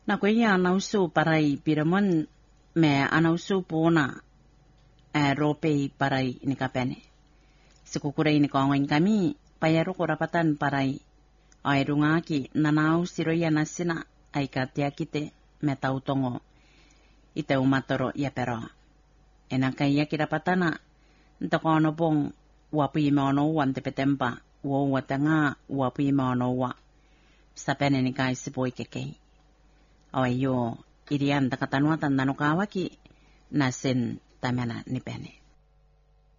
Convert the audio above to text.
Na kuya anausu parai piramon me anausu puna rope parai ni kapene. Sikukurai ni kawangan kami payaru korapatan parai ay rungaki nanau siroya nasina ay katia kite me tautongo ite umatoro ya pero. Enakaya kirapatana ntakono pong wapi maono wan tepetempa wo watanga wapi maono wa sapene ni kai sipoi kekei. Ayo irian takatanwa tandano kawaki nasen tamena ni pene.